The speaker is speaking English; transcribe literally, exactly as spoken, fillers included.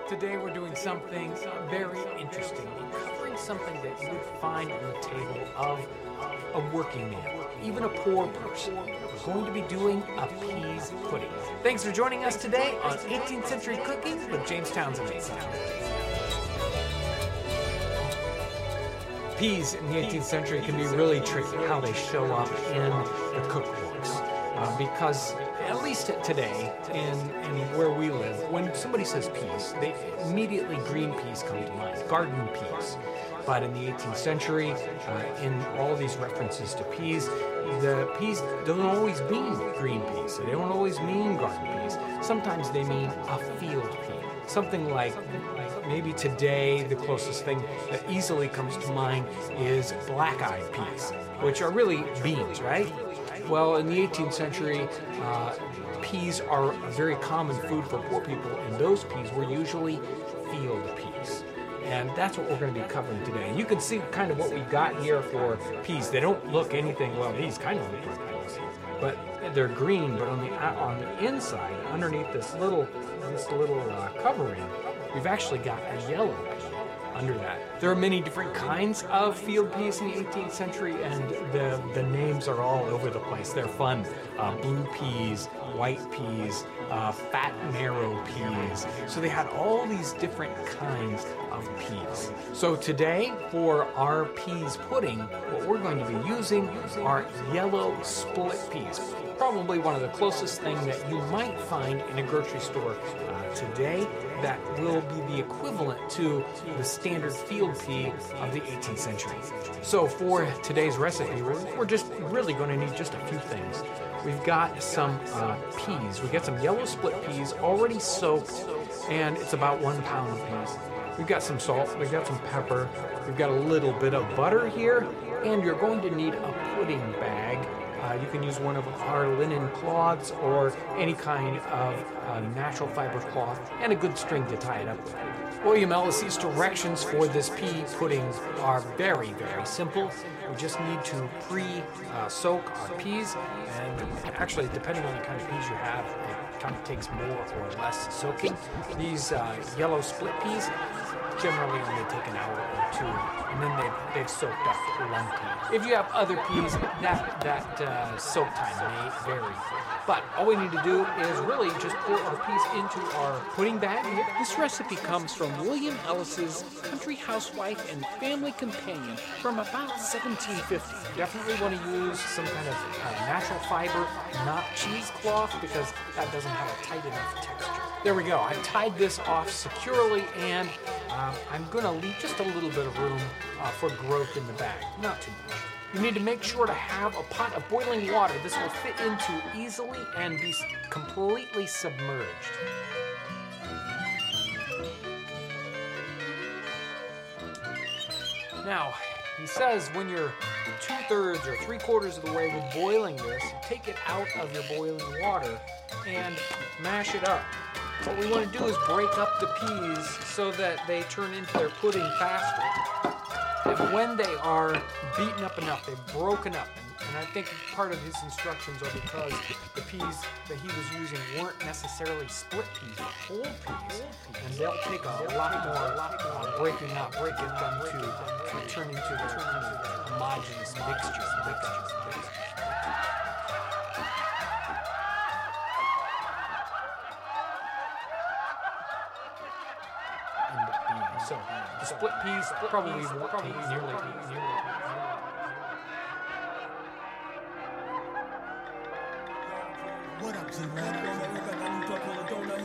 Today we're doing something very interesting. We're covering something that you would find on the table of a working man, even a poor person. We're going to be doing a peas pudding. Thanks for joining us today on eighteenth Century Cooking with James Townsend. Peas in the eighteenth century can be really tricky how they show up in the cookbooks. Uh, because at least today, in, in where we live, when somebody says peas, they immediately green peas come to mind, garden peas. But in the eighteenth century, uh, in all these references to peas, the peas don't always mean green peas. They don't always mean garden peas. Sometimes they mean a field pea. Something like, maybe today, the closest thing that easily comes to mind is black-eyed peas, which are really beans, right? Well, in the eighteenth century, uh, peas are a very common food for poor people, and those peas were usually field peas. And that's what we're going to be covering today. And you can see kind of what we got here for peas. They don't look anything, well, these kind of look like peas, but they're green. But on the on the inside, underneath this little this little uh, covering, we've actually got a yellow pea under that. There are many different kinds of field peas in the eighteenth century, and the, the names are all over the place. They're fun. Uh, blue peas, white peas, uh, fat marrow peas. So they had all these different kinds of peas. So today, for our peas pudding, what we're going to be using are yellow split peas. Probably one of the closest things that you might find in a grocery store uh, today that will be the equivalent to the standard field pea of the eighteenth century. So for today's recipe, we're, we're just really going to need just a few things. We've got some uh, peas. We've got some yellow split peas already soaked, and it's about one pound of peas. We've got some salt, we've got some pepper, we've got a little bit of butter here, and you're going to need a pudding bag. Uh, you can use one of our linen cloths or any kind of uh, natural fiber cloth, and a good string to tie it up with. William Ellis's directions for this pea pudding are very, very simple. We just need to pre-soak uh, our peas, and actually, depending on the kind of peas you have, it kind of takes more or less soaking. These uh, yellow split peas generally only take an hour or two, and then they've, they've soaked up one pea. If you have other peas, that, that uh, soak time may vary. But all we need to do is really just pour our peas into our pudding bag. This recipe comes from William Ellis's Country Housewife and Family Companion from about seventeen fifty. Definitely want to use some kind of uh, natural fiber, not cheesecloth, because that doesn't have a tight enough texture. There we go. I've tied this off securely, and um, I'm going to leave just a little bit of room uh, for growth in the bag, not too much. You need to make sure to have a pot of boiling water. This will fit into easily and be completely submerged. Now, he says when you're two-thirds or three-quarters of the way with boiling this, take it out of your boiling water and mash it up. What we want to do is break up the peas so that they turn into their pudding faster. And when they are beaten up enough, they've broken up, and, and I think part of his instructions are because the peas that he was using weren't necessarily split peas, but whole peas, and they'll take a lot more uh, breaking up, breaking them to, to turn into a homogeneous mixture. mixture, mixture. So the split peas probably won't take nearly, nearly. What up, T-Man?